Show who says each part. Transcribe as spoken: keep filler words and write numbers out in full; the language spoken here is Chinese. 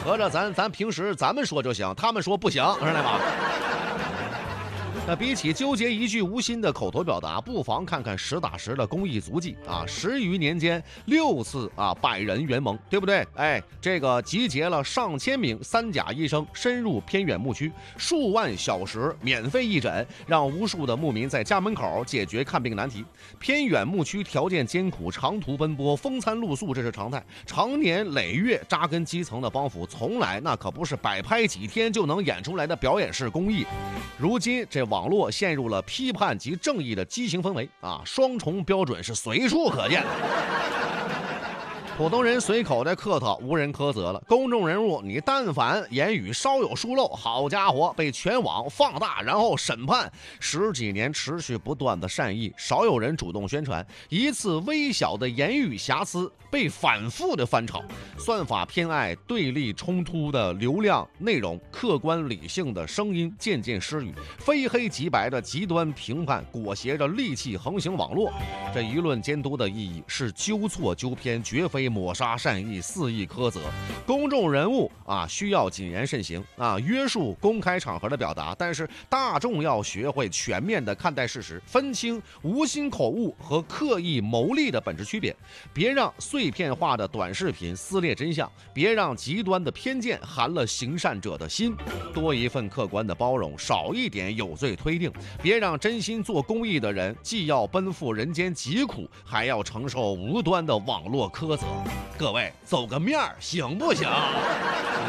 Speaker 1: 合着咱咱平时咱们说就行，他们说不行，知道吗？那比起纠结一句无心的口头表达，不妨看看实打实的公益足迹啊！十余年间六次啊百人圆盟，对不对？哎，这个集结了上千名三甲医生深入偏远牧区，数万小时免费义诊，让无数的牧民在家门口解决看病难题。偏远牧区条件艰苦，长途奔波，风餐露宿，这是常态。常年累月扎根基层的帮扶，从来那可不是摆拍几天就能演出来的表演式公益。如今这网络陷入了批判及正义的畸形氛围啊，双重标准是随处可见的。普通人随口的客套，无人苛责了。公众人物，你但凡言语稍有疏漏，好家伙，被全网放大，然后审判。十几年持续不断的善意，少有人主动宣传，一次微小的言语瑕疵被反复的翻炒。算法偏爱对立冲突的流量内容，客观理性的声音渐渐失语，非黑即白的极端评判裹挟着戾气横行网络。这舆论监督的意义是纠错纠偏，绝非抹杀善意，肆意苛责。公众人物啊，需要谨言慎行啊，约束公开场合的表达，但是大众要学会全面的看待事实，分清无心口误和刻意谋利的本质区别，别让碎片化的短视频撕裂真相，别让极端的偏见寒了行善者的心，多一份客观的包容，少一点有罪推定，别让真心做公益的人既要奔赴人间疾苦，还要承受无端的网络苛责。各位，走个面儿行不行？